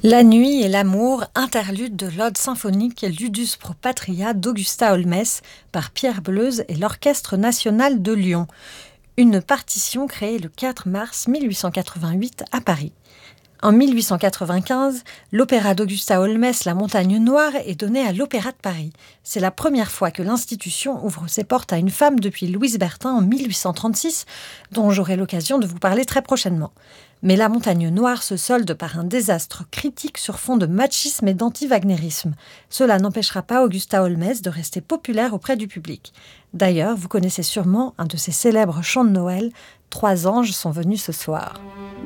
La nuit et l'amour, interlude de l'ode symphonique Ludus pro patria d'Augusta Holmès par Pierre Bleuze et l'Orchestre national de Lyon. Une partition créée le 4 mars 1888 à Paris. En 1895, l'opéra d'Augusta Holmès, La Montagne Noire, est donné à l'Opéra de Paris. C'est la première fois que l'institution ouvre ses portes à une femme depuis Louise Bertin en 1836, dont j'aurai l'occasion de vous parler très prochainement. Mais La Montagne Noire se solde par un désastre critique sur fond de machisme et d'anti-wagnérisme. Cela n'empêchera pas Augusta Holmès de rester populaire auprès du public. D'ailleurs, vous connaissez sûrement un de ses célèbres chants de Noël, « Trois anges sont venus ce soir ».